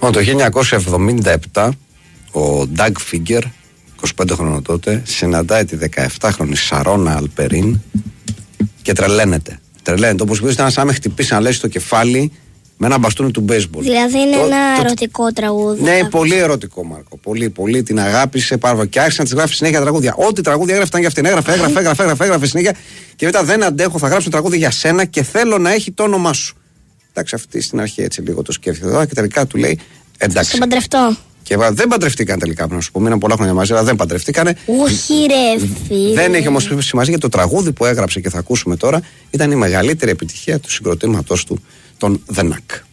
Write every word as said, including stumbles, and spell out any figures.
Το χίλια εννιακόσια εβδομήντα επτά ο Ντάγκ Φίγκερ, είκοσι πέντε χρονών τότε, συναντάει τη δεκαεφτάχρονη Σαρόνα Αλπερίν και τρελαίνεται. Τρελαίνεται. Όπως βρίσκεται να σαν με χτυπήσει να λέει στο κεφάλι με ένα μπαστούνι του μπέισμπολ. Δηλαδή είναι το, ένα το, ερωτικό τραγούδι. Ναι, πολύ ερωτικό, Μάρκο. Πολύ, πολύ την αγάπησε πάρα πολύ. Και άρχισε να τη γράφει συνέχεια τραγούδια. Ό,τι τραγούδια έγραφε ήταν για αυτήν. Έγραφε, έγραφε, έγραφε, έγραφε, έγραφε συνέχεια. Και μετά δεν αντέχω, θα γράψω τραγούδι για σένα και θέλω να έχει το όνομά σου. Εντάξει, αυτή στην αρχή έτσι λίγο το σκέφτεται και τελικά του λέει εντάξει. Θα παντρευτώ. Και δεν παντρευτήκαν τελικά, να σου πω. Μείναν πολλά χρόνια μαζί, αλλά δεν παντρευτήκανε. Όχι, ρε φίλε. Δεν έχει όμως σημασία, γιατί το τραγούδι που έγραψε και θα ακούσουμε τώρα ήταν η μεγαλύτερη επιτυχία του συγκροτήματος του, των The Knack.